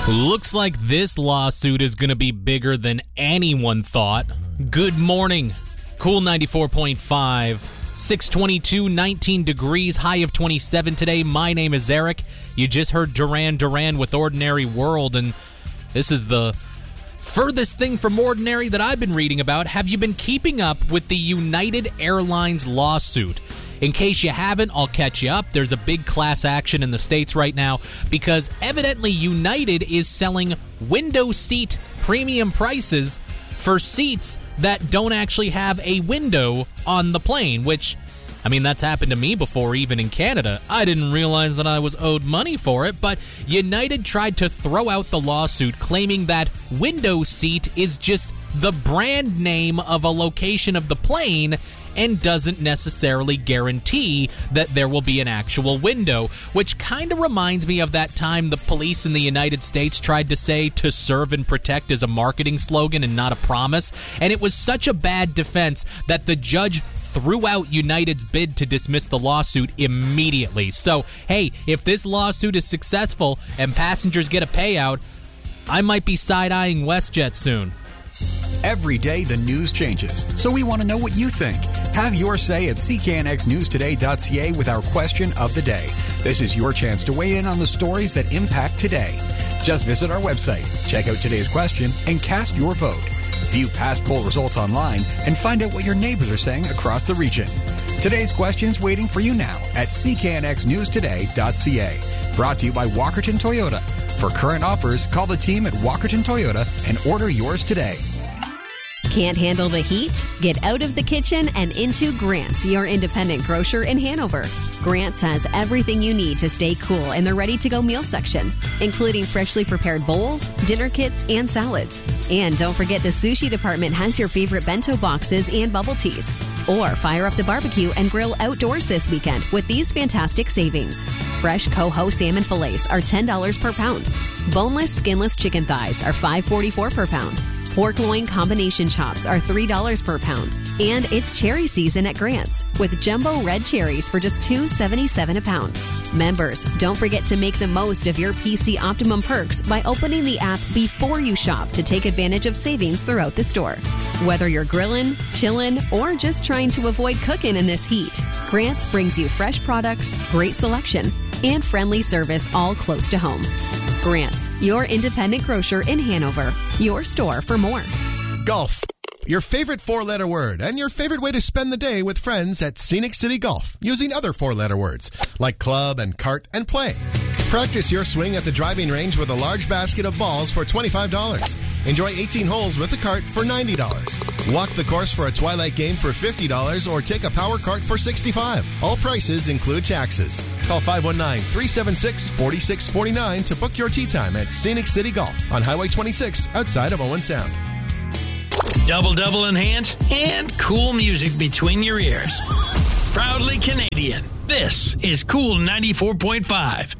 Looks like this lawsuit is going to be bigger than anyone thought. Good morning. Cool 94.5. 622, 19 degrees, high of 27 today. My name is Eric. You just heard Duran Duran with Ordinary World, and this is the furthest thing from ordinary that I've been reading about. Have you been keeping up with the United Airlines lawsuit? In case you haven't, I'll catch you up. There's a big class action in the States right now because evidently United is selling window seat premium prices for seats that don't actually have a window on the plane, which, I mean, that's happened to me before, even in Canada. I didn't realize that I was owed money for it, but United tried to throw out the lawsuit claiming that window seat is just the brand name of a location of the plane and doesn't necessarily guarantee that there will be an actual window, which kind of reminds me of that time the police in the United States tried to say "to serve and protect" is a marketing slogan and not a promise, and it was such a bad defense that the judge threw out United's bid to dismiss the lawsuit immediately. So, hey, if this lawsuit is successful and passengers get a payout, I might be side-eyeing WestJet soon. Every day the news changes, so we want to know what you think. Have your say at cknxnewstoday.ca with our question of the day. This is your chance to weigh in on the stories that impact today. Just visit our website, check out today's question, and cast your vote. View past poll results online and find out what your neighbors are saying across the region. Today's question's waiting for you now at cknxnewstoday.ca. Brought to you by Walkerton Toyota. For current offers, call the team at Walkerton Toyota and order yours today. Can't handle the heat? Get out of the kitchen and into Grant's, your independent grocer in Hanover. Grant's has everything you need to stay cool in the ready-to-go meal section, including freshly prepared bowls, dinner kits, and salads. And don't forget the sushi department has your favorite bento boxes and bubble teas. Or fire up the barbecue and grill outdoors this weekend with these fantastic savings. Fresh Coho salmon fillets are $10 per pound. Boneless, skinless chicken thighs are $5.44 per pound. Pork loin combination chops are $3 per pound. And it's cherry season at Grant's with jumbo red cherries for just $2.77 a pound. Members, don't forget to make the most of your PC Optimum perks by opening the app before you shop to take advantage of savings throughout the store. Whether you're grilling, chilling, or just trying to avoid cooking in this heat, Grant's brings you fresh products, great selection, and friendly service all close to home. Grant's, your independent grocer in Hanover. Your store for more. Golf. Your favorite four-letter word and your favorite way to spend the day with friends at Scenic City Golf using other four-letter words like club and cart and play. Practice your swing at the driving range with a large basket of balls for $25. Enjoy 18 holes with a cart for $90. Walk the course for a twilight game for $50 or take a power cart for $65. All prices include taxes. Call 519-376-4649 to book your tee time at Scenic City Golf on Highway 26 outside of Owen Sound. Double in hand and cool music between your ears. Proudly Canadian. This is Cool 94.5.